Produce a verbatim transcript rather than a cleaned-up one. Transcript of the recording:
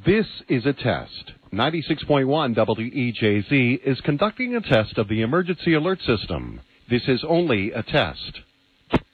This is a test. ninety-six point one W E J Z is conducting a test of the emergency alert system. This is only a test.